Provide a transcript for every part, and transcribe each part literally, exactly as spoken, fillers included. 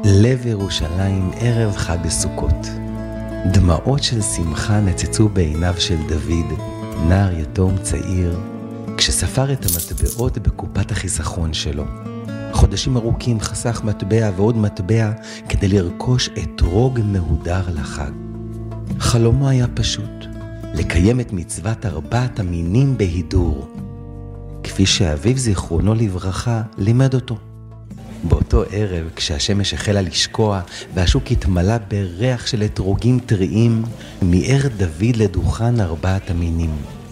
לב ירושלים ערב חג הסוכות. דמעות של שמחה נצצו בעיניו של דוד, נער יתום צעיר, כשספר את המטבעות בקופת החיסכון שלו. חודשים ארוכים חסך מטבע ועוד מטבע כדי לרכוש אתרוג מהודר לחג. חלומו היה פשוט, לקיים את מצוות ארבעת המינים בהידור, כפי שאביו זיכרונו לברכה לימד אותו. באותו ערב, כשהשמש החלה לשקוע והשוק התמלא בריח של אתרוגים טריים, מיהר דוד לדוכן ארבעת המינים.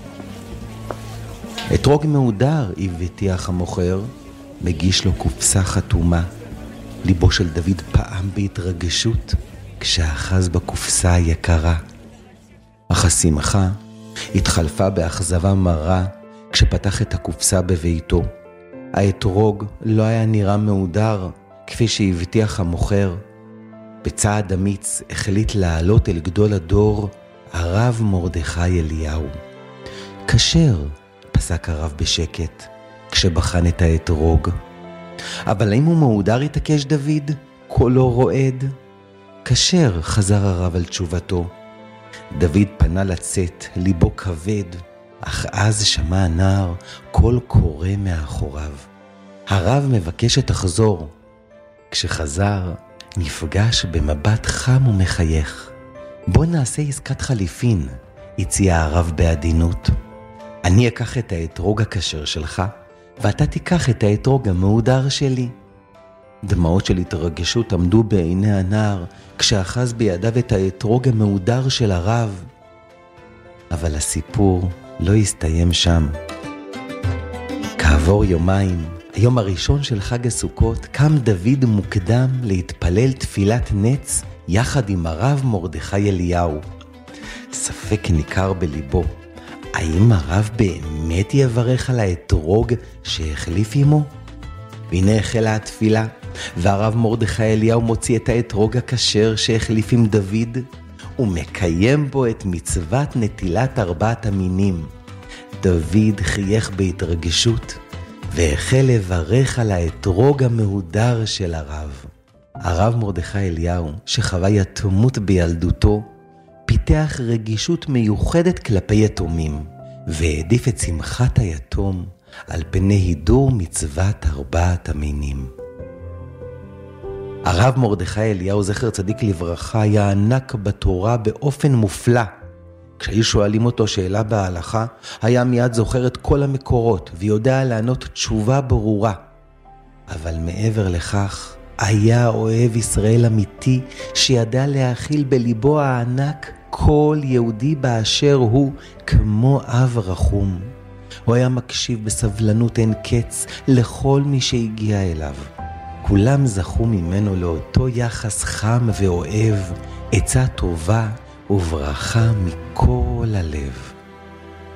אתרוג מהודר, הבטיח המוכר, מגיש לו קופסה חתומה. ליבו של דוד פעם בהתרגשות כשאחז בקופסה היקרה. אך השמחה התחלפה באכזבה מרה כשפתח את הקופסה בביתו. האתרוג לא היה נראה מהודר כפי שהבטיח המוכר. בצעד אמיץ החליט לעלות אל גדול הדור, הרב מרדכי אליהו. כשר, פסק הרב בשקט כשבחן את האתרוג. אבל האם הוא מהודר, התעקש דוד? קולו רועד. כשר, חזר הרב על תשובתו. דוד פנה לצאת, ליבו כבד, אך אז שמע הנער קול קורא מאחוריו. הרב מבקש שתחזור. כשחזר, נפגש במבט חם ומחייך. בוא נעשה עסקת חליפין, הציע הרב בעדינות. אני אקח את האתרוג הכשר שלך, ואתה תיקח את האתרוג המהודר שלי. דמעות של התרגשות עמדו בעיני הנער, כשאחז בידיו את האתרוג המהודר של הרב. אבל הסיפור לא הסתיים שם. כעבור יומיים, היום הראשון של חג הסוכות, קם דוד מוקדם להתפלל תפילת נץ יחד עם הרב מרדכי אליהו. ספק ניכר בליבו, האם הרב באמת יברך על האתרוג שהחליף עמו? והנה החלה התפילה, והרב מרדכי אליהו מוציא את האתרוג הכשר שהחליף עם דוד, ומקיים בו את מצוות נטילת ארבעת המינים. דוד חייך בהתרגשות, והחל לברך על האתרוג המהודר של הרב. הרב מרדכי אליהו, שחווה יתמות בילדותו, פיתח רגישות מיוחדת כלפי יתומים, והעדיף את שמחת היתום על פני הידור מצוות ארבעת המינים. הרב מרדכי אליהו, זכר צדיק לברכה, היה ענק בתורה באופן מופלא. כשהיו שואלים אותו שאלה בהלכה, היה מיד זוכר את כל המקורות ויודע לענות תשובה ברורה. אבל מעבר לכך, היה אוהב ישראל אמיתי שידע להכיל בליבו הענק כל יהודי באשר הוא כמו אב רחום. הוא היה מקשיב בסבלנות אין קץ לכל מי שהגיע אליו. כולם זכו ממנו לאותו יחס חם ואוהב, עצה טובה וברכה מכל הלב.